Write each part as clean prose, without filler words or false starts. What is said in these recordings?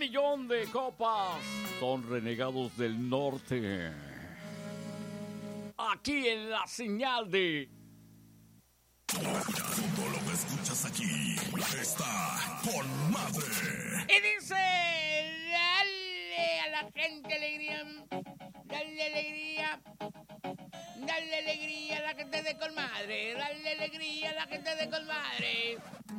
millón de copas. Son Renegados del Norte. Aquí en la señal de... Todo lo que escuchas aquí está con madre. Y dice, dale a la gente alegría, dale alegría, dale alegría a la gente de Colmadre, dale alegría a la gente de Colmadre.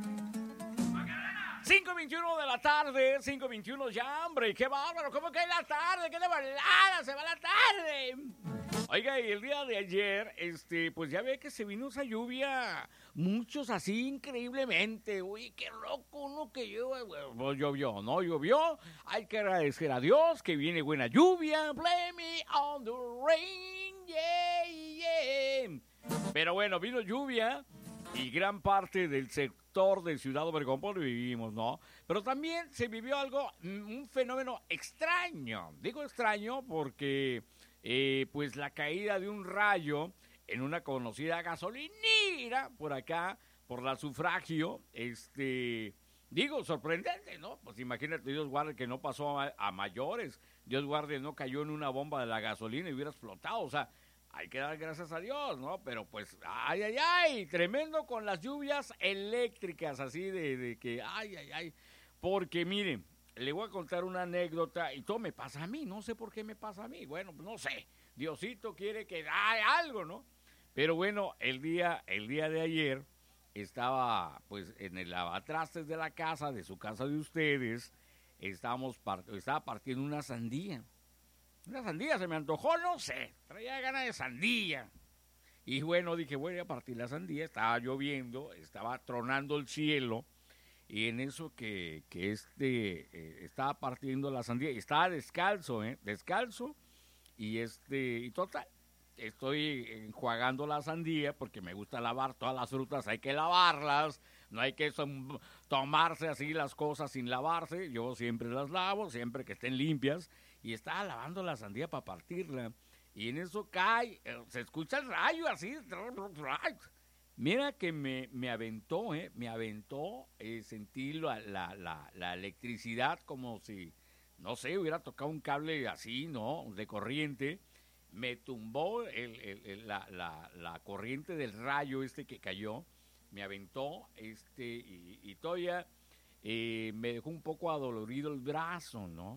5:21 de la tarde, 5:21 ya, hombre, qué bárbaro, ¿cómo que es la tarde? ¿Qué de balada? Se va la tarde. Oiga, y el día de ayer, pues ya ve que se vino esa lluvia, muchos así increíblemente. Uy, qué loco uno que llueve. Pues llovió, ¿no? Llovió. Hay que agradecer a Dios que viene buena lluvia. Blame me on the rain, yeah, yeah. Pero bueno, vino lluvia y gran parte del sector de Ciudad Obregón pues, lo vivimos, ¿no? Pero también se vivió algo, un fenómeno extraño. Digo extraño porque... pues la caída de un rayo en una conocida gasolinera por acá, por la Sufragio, digo, sorprendente, ¿no? Pues imagínate, Dios guarde que no pasó a mayores, Dios guarde no cayó en una bomba de la gasolina y hubiera explotado, o sea, hay que dar gracias a Dios, ¿no? Pero pues, ay, tremendo con las lluvias eléctricas, así de que, ay, porque miren, le voy a contar una anécdota y todo me pasa a mí, no sé por qué me pasa a mí, bueno, pues no sé, Diosito quiere que haya algo, ¿no? Pero bueno, el día de ayer estaba pues en el lavatrastes de la casa, de su casa de ustedes, estaba partiendo una sandía se me antojó, no sé, traía ganas de sandía. Y bueno, dije, voy a partir la sandía, estaba lloviendo, estaba tronando el cielo. Y en eso que estaba partiendo la sandía, y estaba descalzo, y total, estoy enjuagando la sandía porque me gusta lavar todas las frutas, hay que lavarlas, no hay que tomarse así las cosas sin lavarse, yo siempre las lavo, siempre que estén limpias, y estaba lavando la sandía para partirla, y en eso cae, se escucha el rayo así, mira que me aventó, sentí la electricidad como si, no sé, hubiera tocado un cable así, ¿no? De corriente. Me tumbó la corriente del rayo que cayó, me aventó, y todavía me dejó un poco adolorido el brazo, ¿no?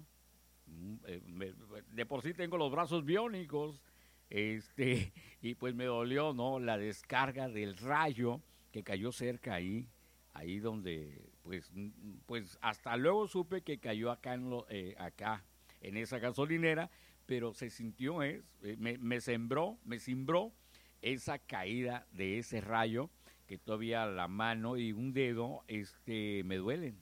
De por sí tengo los brazos biónicos, y pues me dolió, ¿no? La descarga del rayo que cayó cerca ahí donde, pues hasta luego supe que cayó acá en esa gasolinera, pero se sintió, me cimbró esa caída de ese rayo, que todavía la mano y un dedo, me duelen,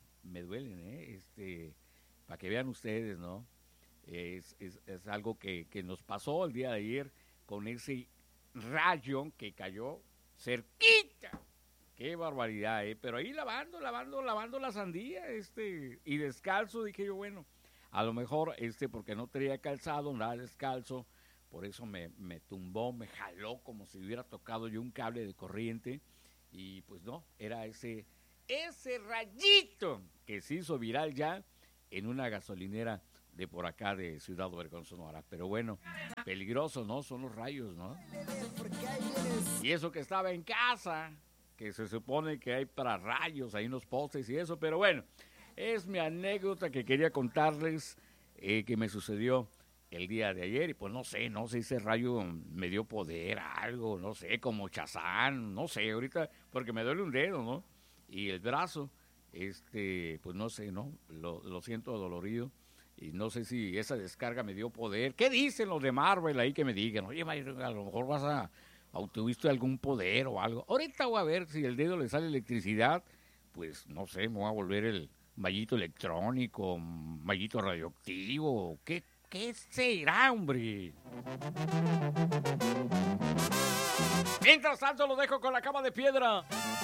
para que vean ustedes, ¿no? Es algo que nos pasó el día de ayer con ese rayo que cayó cerquita. Qué barbaridad, pero ahí lavando la sandía, y descalzo, dije yo, bueno, a lo mejor, porque no tenía calzado, nada descalzo, por eso me tumbó, me jaló como si hubiera tocado yo un cable de corriente, y pues no, era ese rayito que se hizo viral ya en una gasolinera de por acá de Ciudad Obregón, Sonora. Pero bueno, peligroso, ¿no? Son los rayos, ¿no? Y eso que estaba en casa, que se supone que hay para rayos, hay unos postes y eso, pero bueno, es mi anécdota que quería contarles, que me sucedió el día de ayer, y pues no sé si ese rayo me dio poder a algo, no sé, como Chazán, no sé, ahorita, porque me duele un dedo, ¿no? Y el brazo, pues no sé, ¿no? Lo siento dolorido. Y no sé si esa descarga me dio poder. ¿Qué dicen los de Marvel ahí que me digan? Oye, a lo mejor tuviste algún poder o algo. Ahorita voy a ver si el dedo le sale electricidad. Pues no sé, me voy a volver el mallito electrónico, mallito radioactivo. ¿Qué será, hombre? Mientras tanto lo dejo con la cama de piedra.